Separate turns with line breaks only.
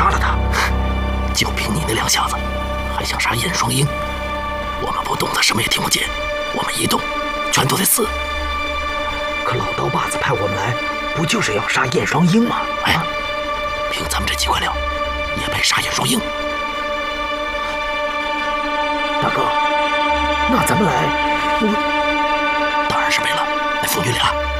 杀了他。
就凭你那两下子，还想杀燕双鹰？我们不动，他什么也听不见；我们一动，全都得死。
可老刀把子派我们来，不就是要杀燕双鹰吗？
哎，凭咱们这几块料，也配杀燕双鹰？
大哥，那咱们来，
当然是为了那父女俩。